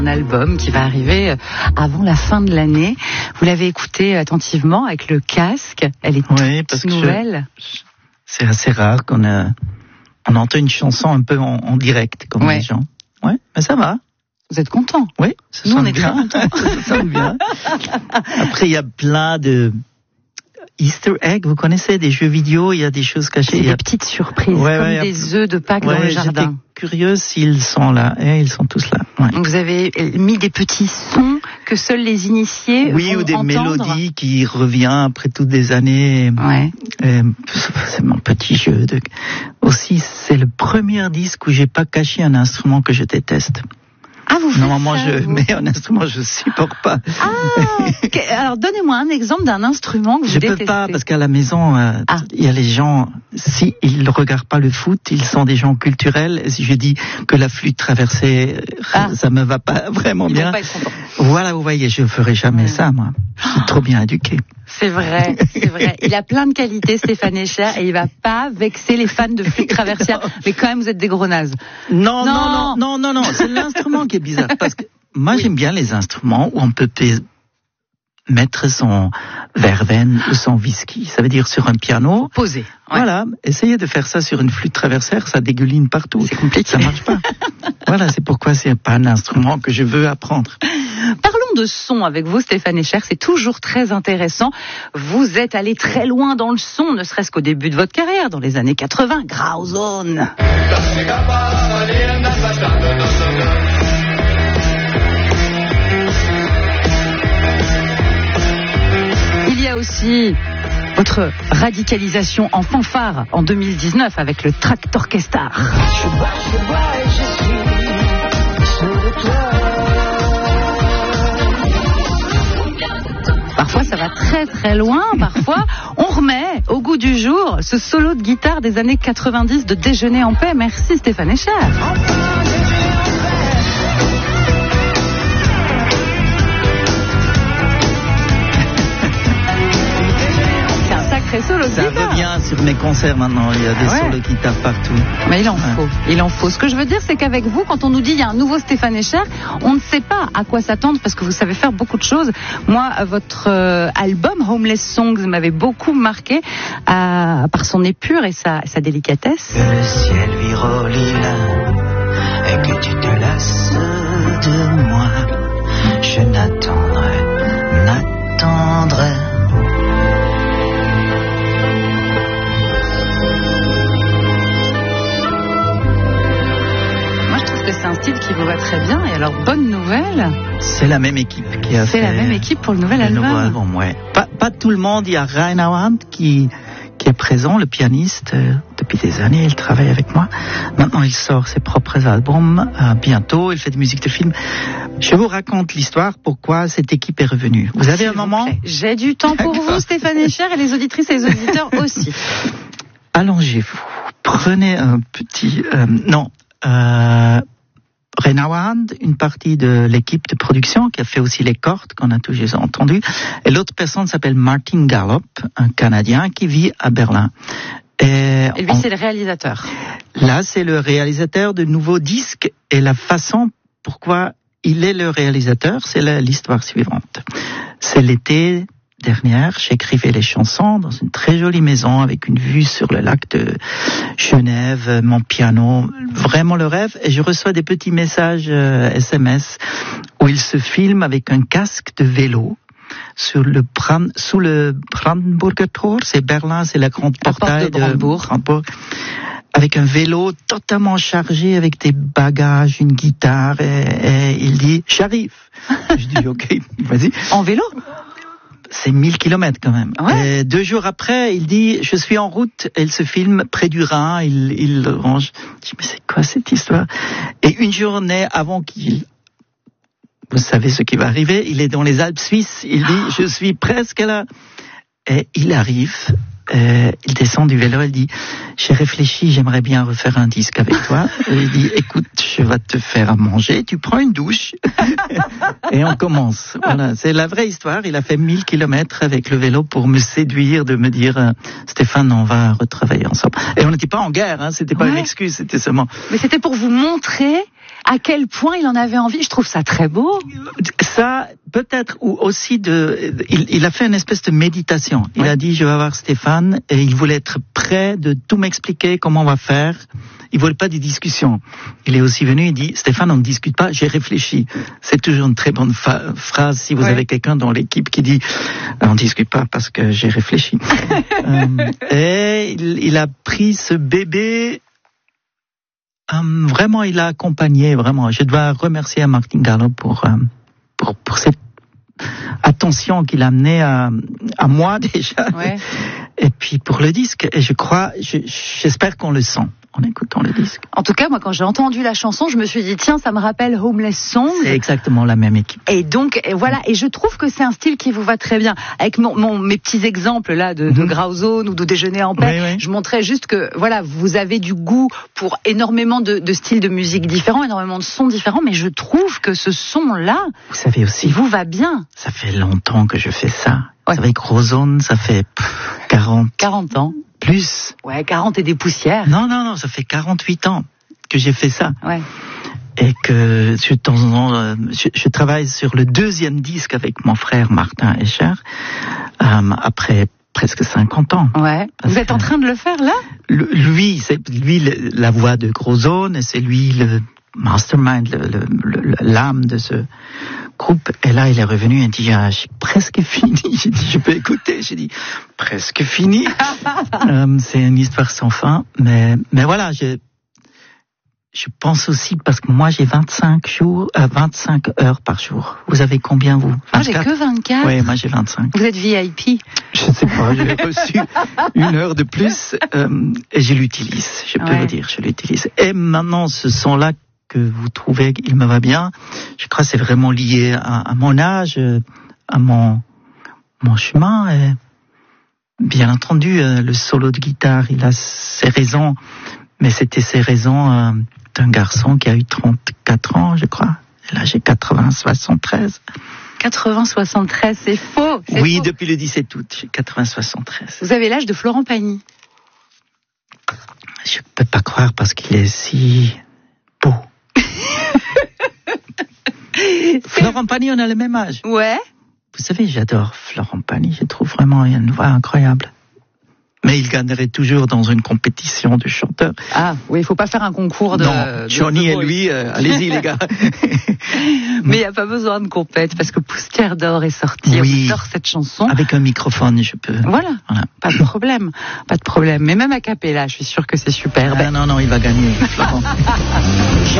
Un album qui va arriver avant la fin de l'année. Vous l'avez écouté attentivement avec le casque. Elle est toute nouvelle. C'est assez rare qu'on entend une chanson un peu en direct, comme les gens. Ouais, mais ça va. Vous êtes content? Oui, nous on est très contents. Ça sonne bien. Après, il y a plein de Easter eggs. Vous connaissez des jeux vidéo, il y a des choses cachées. Il y a des petites surprises, comme des œufs de Pâques dans le jardin. J'étais curieux s'ils sont là. Et ils sont tous là. Ouais. Donc vous avez mis des petits sons que seuls les initiés vont ou des entendre. Mélodies qui reviennent après toutes des années. Ouais. C'est mon petit jeu. Aussi, c'est le premier disque où j'ai pas caché un instrument que je déteste. Ah, vous faites normalement, ça, je mets un instrument, je supporte pas. Alors, donnez-moi un exemple d'un instrument que vous détestez. Je peux pas, parce qu'à la maison, il y a les gens, si ils ne regardent pas le foot, ils sont des gens culturels. Et si je dis que la flûte traversée, ça me va pas vraiment bien. Vont pas être contents. Voilà, vous voyez, je ferai jamais ça, moi. Je suis trop bien éduqué. C'est vrai, c'est vrai. Il a plein de qualités, Stéphane Escher, et il va pas vexer les fans de flûte traversière. Mais quand même, vous êtes des gros nazes. Non. C'est l'instrument qui est bizarre. Parce que moi, j'aime bien les instruments où on peut mettre son verveine ou son whisky. Ça veut dire sur un piano. Posé. Ouais. Voilà. Essayez de faire ça sur une flûte traversière, ça dégouline partout. C'est compliqué. Ça marche pas. Voilà, c'est pourquoi c'est pas un instrument que je veux apprendre. Parlons de son avec vous, Stéphane Escher, c'est toujours très intéressant. Vous êtes allé très loin dans le son, ne serait-ce qu'au début de votre carrière, dans les années 80, Grauzone. Il y a aussi votre radicalisation en fanfare en 2019 avec le Traktorkestar. Parfois ça va très très loin, parfois on remet au goût du jour ce solo de guitare des années 90 de Déjeuner en paix. Merci Stéphane Escher. Solo ça guitare. Revient sur mes concerts maintenant, il y a des solos guitare partout. Mais il en faut. Ce que je veux dire, c'est qu'avec vous, quand on nous dit il y a un nouveau Stéphane Escher, on ne sait pas à quoi s'attendre parce que vous savez faire beaucoup de choses. Moi, votre album Homeless Songs m'avait beaucoup marqué par son épure et sa délicatesse. Que le ciel vire au lilas et que tu te lasses de moi, je n'attendrai. C'est un style qui vous va très bien. Et alors, bonne nouvelle. C'est la même équipe qui a fait. C'est la même équipe pour le nouvel album. Nouveau album, ouais. Pas tout le monde. Il y a Rainer Hand qui est présent, le pianiste. Depuis des années, il travaille avec moi. Maintenant, il sort ses propres albums. Bientôt, il fait des musiques de films. Je vous raconte l'histoire, pourquoi cette équipe est revenue. Vous avez un moment? J'ai du temps pour vous, Stéphane Escher, et les auditrices et les auditeurs aussi. Allongez-vous. Prenez un petit... Renaud, une partie de l'équipe de production qui a fait aussi les cordes qu'on a toujours entendues. Et l'autre personne s'appelle Martin Gallop, un Canadien qui vit à Berlin. Et lui, c'est le réalisateur. Là, c'est le réalisateur de nouveaux disques et la façon pourquoi il est le réalisateur, c'est l'histoire suivante. C'est l'été dernière, j'écrivais les chansons dans une très jolie maison avec une vue sur le lac de Genève, mon piano, vraiment le rêve. Et je reçois des petits messages SMS où il se filme avec un casque de vélo sous le Brandenburger Tor, c'est Berlin, c'est la grande portail de Brandebourg. Avec un vélo totalement chargé avec des bagages, une guitare et il dit j'arrive. Je dis ok, vas-y. En vélo? C'est 1000 kilomètres quand même. Ouais. Et 2 jours après, il dit je suis en route. Et il se filme près du Rhin. Il range. Je dis mais c'est quoi cette histoire? Et une journée avant vous savez ce qui va arriver. Il est dans les Alpes suisses. Il dit je suis presque là. Et il arrive. Il descend du vélo, il dit j'ai réfléchi, j'aimerais bien refaire un disque avec toi. Et il dit écoute, je vais te faire à manger, tu prends une douche et on commence. Voilà, c'est la vraie histoire. Il a fait 1000 kilomètres avec le vélo pour me séduire, de me dire Stéphane, on va retravailler ensemble. Et on n'était pas en guerre, c'était pas une excuse, c'était seulement. Mais c'était pour vous montrer À quel point il en avait envie. Je trouve ça très beau. Ça, peut-être, ou aussi il a fait une espèce de méditation. Il a dit, je vais voir Stéphane, et il voulait être prêt de tout m'expliquer comment on va faire. Il voulait pas de discussion. Il est aussi venu, il dit, Stéphane, on ne discute pas, j'ai réfléchi. C'est toujours une très bonne phrase si vous avez quelqu'un dans l'équipe qui dit, on ne discute pas parce que j'ai réfléchi. Et il a pris ce bébé. Vraiment, il a accompagné, vraiment. Je dois remercier Martin Gallo pour cette attention qu'il a amenée à moi déjà. Ouais. Et puis pour le disque, et j'espère qu'on le sent en écoutant le disque. En tout cas, moi, quand j'ai entendu la chanson, je me suis dit, tiens, ça me rappelle Homeless Songs. C'est exactement la même équipe. Et donc, voilà, et je trouve que c'est un style qui vous va très bien. Avec mes petits exemples là de Grauzone ou de Déjeuner en paix, je montrais juste que, voilà, vous avez du goût pour énormément de styles de musique différents, énormément de sons différents, mais je trouve que ce son-là, vous savez aussi, il vous va bien. Ça fait longtemps que je fais ça. Ouais. Avec Grauzone, ça fait 40 ans. Plus. Ouais, 40 et des poussières. Non, ça fait 48 ans que j'ai fait ça. Ouais. Et que de temps en temps, je travaille sur le 2e disque avec mon frère Martin Escher, après presque 50 ans. Ouais. Vous êtes en train de le faire là? C'est lui la voix de Grauzone, et c'est lui le mastermind, l'âme de ce groupe. Et là, il est revenu et dit, j'ai presque fini. J'ai dit, je peux écouter. J'ai dit, presque fini. C'est une histoire sans fin. Mais voilà, je pense aussi, parce que moi, j'ai 25 heures par jour. Vous avez combien, vous? 24? Moi, j'ai que 24. Oui, moi, j'ai 25. Vous êtes VIP? Je ne sais pas, j'ai reçu 1 heure de plus, et je l'utilise. Je peux vous dire, je l'utilise. Et maintenant, ce son-là que vous trouvez qu'il me va bien, je crois que c'est vraiment lié à mon âge, à mon chemin. Et bien entendu, le solo de guitare, il a ses raisons, mais c'était ses raisons d'un garçon qui a eu 34 ans, je crois. Et là, j'ai 73. 73, c'est faux. Oui, faux. Depuis le 17 août, j'ai 73. Vous avez l'âge de Florent Pagny. Je peux pas croire parce qu'il est si beau. Florent Pagny, on a le même âge. Ouais. Vous savez, j'adore Florent Pagny. Je trouve vraiment une voix incroyable. Mais il gagnerait toujours dans une compétition de chanteurs. Ah, oui, il faut pas faire un concours de... Non, Johnny et lui, allez-y les gars. Mais il n'y a pas besoin de compète, parce que Poussière d'or est sorti. Oui. On sort cette chanson. Avec un microphone, je peux... Voilà. Pas de problème. Pas de problème. Mais même a cappella, je suis sûre que c'est super. Non, il va gagner, Florent.